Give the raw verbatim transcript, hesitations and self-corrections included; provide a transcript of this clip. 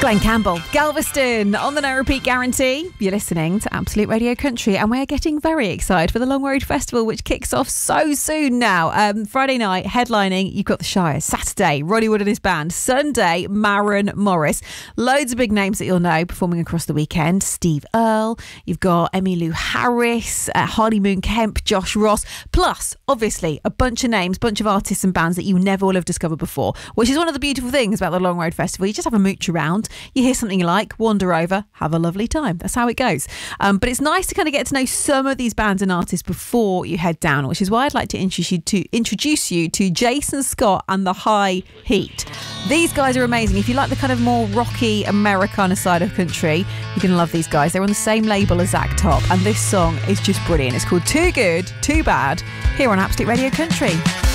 Glenn Campbell, Galveston on the No Repeat Guarantee. You're listening to Absolute Radio Country, and we're getting very excited for the Long Road Festival, which kicks off so soon now. Um, Friday night, headlining, you've got the Shire. Saturday, Roddy Wood and his band. Sunday, Maren Morris. Loads of big names that you'll know performing across the weekend. Steve Earle, you've got Emmylou Harris, uh, Harley Moon Kemp, Josh Ross, plus, obviously, a bunch of names, bunch of artists and bands that you never will have discovered before, which is one of the beautiful things about the Long Road Festival. You just have a mooch around. You hear something you like, wander over, have a lovely time. That's how it goes. Um, but it's nice to kind of get to know some of these bands and artists before you head down, which is why I'd like to introduce you to introduce you to Jason Scott and the High Heat. These guys are amazing. If you like the kind of more rocky Americana side of country, you're going to love these guys. They're on the same label as Zach Top, and this song is just brilliant. It's called Too Good, Too Bad, here on Absolute Radio Country.